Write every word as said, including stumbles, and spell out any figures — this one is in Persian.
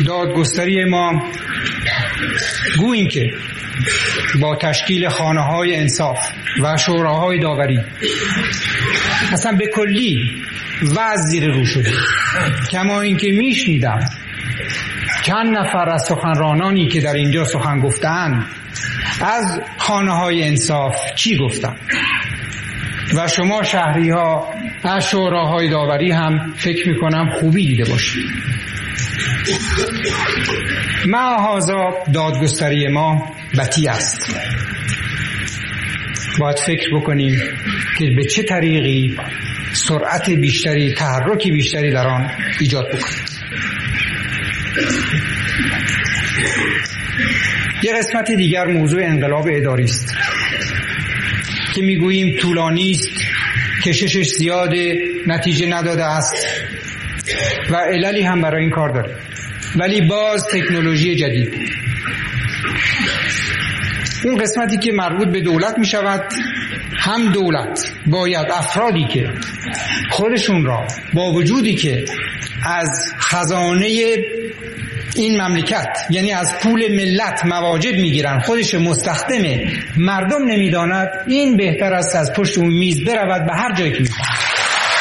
دادگستری ما گوییم که با تشکیل خانه‌های انصاف و شوراهای داوری اصلا به کلی وضع زیر رو شده. کما اینکه میشنیدم چند نفر از سخنرانانی که در اینجا سخن گفتند از خانه‌های انصاف چی گفتند و شما شهری ها از شوراهای داوری هم فکر میکنم خوبی دیده باشید. معاذا دادگستری ما بطی است. باید فکر بکنیم که به چه طریقی سرعت بیشتری، تحرک بیشتری در آن ایجاد بکنیم. یک قسمت دیگر موضوع انقلاب اداری است که میگوییم طولانی است، کششش زیاده، نتیجه نداده است و عللی هم برای این کار داره، ولی باز تکنولوژی جدید. اون قسمتی که مربوط به دولت می شود، هم دولت باید افرادی که خودشون را با وجودی که از خزانه این مملکت یعنی از پول ملت مواجب میگیرن خودش مستخدم مردم نمیداند، این بهتر است از پشت اون میز برود به هر جایی که میخواد.